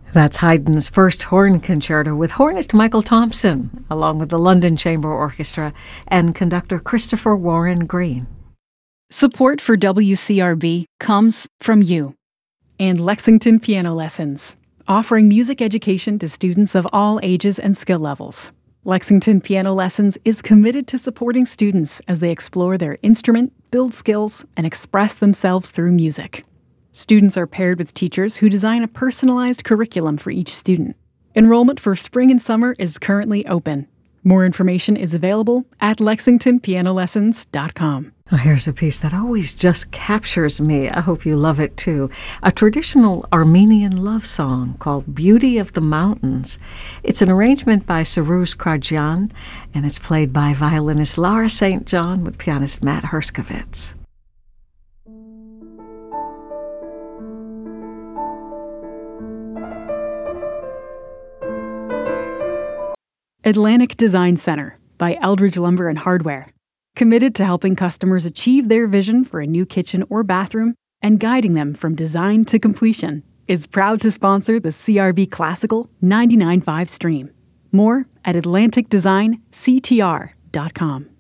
That's Haydn's first horn concerto with hornist Michael Thompson, along with the London Chamber Orchestra and conductor Christopher Warren Green. Support for WCRB comes from you. And Lexington Piano Lessons, offering music education to students of all ages and skill levels. Lexington Piano Lessons is committed to supporting students as they explore their instrument, build skills, and express themselves through music. Students are paired with teachers who design a personalized curriculum for each student. Enrollment for spring and summer is currently open. More information is available at lexingtonpianolessons.com. Oh, here's a piece that always just captures me. I hope you love it too. A traditional Armenian love song called Beauty of the Mountains. It's an arrangement by Saruz Krajyan, and it's played by violinist Laura St. John with pianist Matt Herskovitz. Atlantic Design Center by Eldridge Lumber and Hardware. Committed to helping customers achieve their vision for a new kitchen or bathroom and guiding them from design to completion, is proud to sponsor the CRB Classical 99.5 stream. More at AtlanticDesignCTR.com.